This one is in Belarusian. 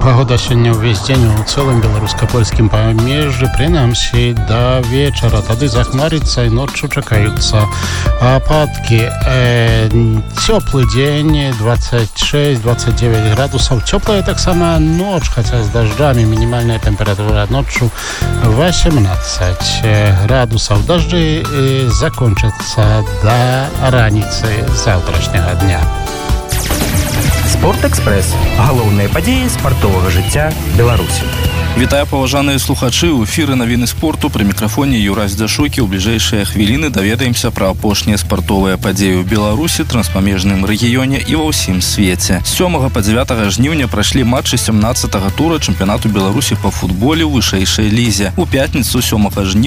Погода сёння ўвесь дзень у цэлым беларуска-польскім памежжы, прынамсі да вечара. Тады захмарыцца і ноччу чакаюцца ападкі. Цёплы дзень, 26-29 градусаў. Цёплая таксама ноч, хаця з дажджамі. Мінімальная тэмпература ноччу 18 градусаў. Дажджы закончацца да раніцы заўтрашняга дня. Спортэкспрэс. Галоўныя падзеі спартовага жыцця Беларусі. Вітаю, паважаныя слухачы. У эфіры навіны спорту. Пры мікрафоне Юрась Дзяшукі. У бліжэйшыя хвіліны даведаемся пра апошнія спартовыя падзеі ў Беларусі, транспамежным рэгіёне і ва ўсім свеце. З 7 па 9 жніўня прайшлі матчы 17-го тура чэмпіянату Беларусі па футболе ў вышэйшай лізе. У пятніцу 7 жніўня